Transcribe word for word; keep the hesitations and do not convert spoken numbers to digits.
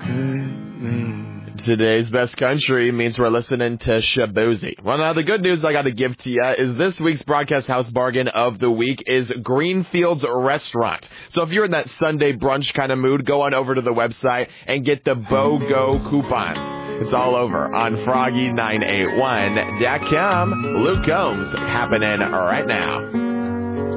Today's best country means we're listening to Shaboozey. Well, now the good news I got to give to you is this week's Broadcast House bargain of the week is Greenfield's Restaurant. So if you're in that Sunday brunch kind of mood, go on over to the website and get the BOGO coupons. It's all over on froggy nine eight one dot com. Luke Combs happening right now.